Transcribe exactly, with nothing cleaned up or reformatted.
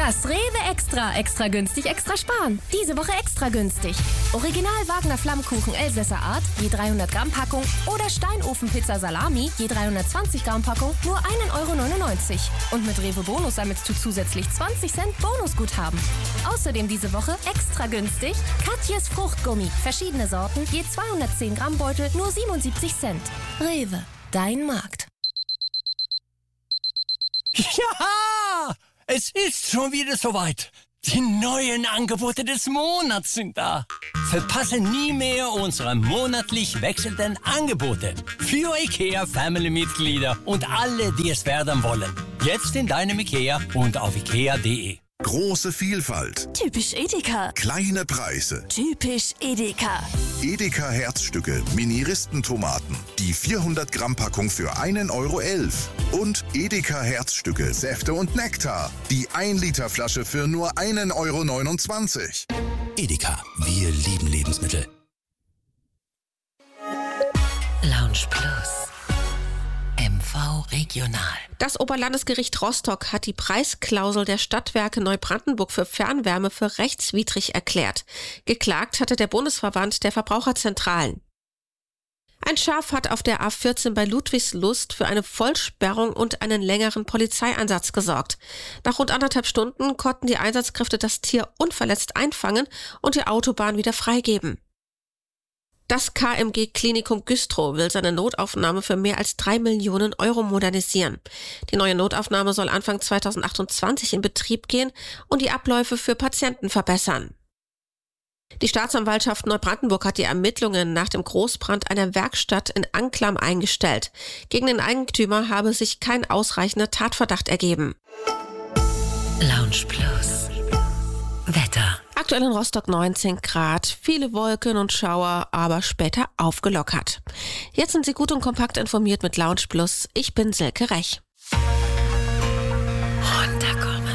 Das Rewe Extra. Extra günstig, extra sparen. Diese Woche extra günstig. Original Wagner Flammkuchen Elsässer Art, je dreihundert Gramm Packung. Oder Steinofenpizza Salami, je dreihundertzwanzig Gramm Packung, nur ein Euro neunundneunzig. Und mit Rewe Bonus sammelst du zusätzlich zwanzig Cent Bonusguthaben. Außerdem diese Woche extra günstig Katjes Fruchtgummi. Verschiedene Sorten, je zweihundertzehn Gramm Beutel, nur siebenundsiebzig Cent. Rewe, dein Markt. Ja! Es ist schon wieder soweit. Die neuen Angebote des Monats sind da. Verpasse nie mehr unsere monatlich wechselnden Angebote. Für IKEA Family-Mitglieder und alle, die es werden wollen. Jetzt in deinem IKEA und auf ikea punkt de. Große Vielfalt. Typisch Edeka. Kleine Preise. Typisch Edeka. Edeka Herzstücke Mini-Ristentomaten. Die vierhundert Gramm Packung für einen Euro elf. Und Edeka Herzstücke Säfte und Nektar. Die ein Liter Flasche für nur einen Euro neunundzwanzig. Edeka, wir lieben Lebensmittel. Lounge Plus. M V Regional. Das Oberlandesgericht Rostock hat die Preisklausel der Stadtwerke Neubrandenburg für Fernwärme für rechtswidrig erklärt. Geklagt hatte der Bundesverband der Verbraucherzentralen. Ein Schaf hat auf der A vierzehn bei Ludwigslust für eine Vollsperrung und einen längeren Polizeieinsatz gesorgt. Nach rund anderthalb Stunden konnten die Einsatzkräfte das Tier unverletzt einfangen und die Autobahn wieder freigeben. Das K M G-Klinikum Güstrow will seine Notaufnahme für mehr als drei Millionen Euro modernisieren. Die neue Notaufnahme soll Anfang zweitausendachtundzwanzig in Betrieb gehen und die Abläufe für Patienten verbessern. Die Staatsanwaltschaft Neubrandenburg hat die Ermittlungen nach dem Großbrand einer Werkstatt in Anklam eingestellt. Gegen den Eigentümer habe sich kein ausreichender Tatverdacht ergeben. Lounge Plus. Wetter. Aktuell in Rostock neunzehn Grad, viele Wolken und Schauer, aber später aufgelockert. Jetzt sind Sie gut und kompakt informiert mit Lounge Plus. Ich bin Silke Rech. Runterkommen.